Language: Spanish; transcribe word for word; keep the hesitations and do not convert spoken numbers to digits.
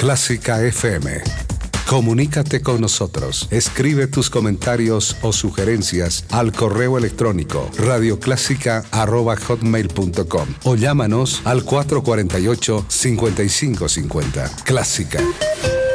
Clásica F M. Comunícate con nosotros. Escribe tus comentarios o sugerencias al correo electrónico radioclásica arroba hotmail punto com o llámanos al cuatro cuatro ocho, cinco cinco cinco cero. Clásica.